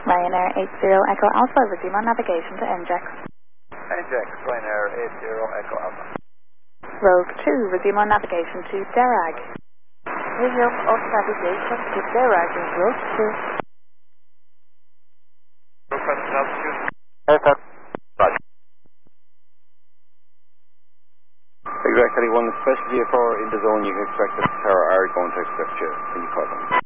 Ryanair 80 Echo Alpha, resume on navigation to NJAX. NJAX, Ryanair 80 Echo Alpha. Rogue 2, resume on navigation to Derag. Resume on navigation to Derag in Rogue 2. Request altitude. Aircraft. Roger. Exact 31, specialty for in the zone you can expect the tower are going to expect you when you call them.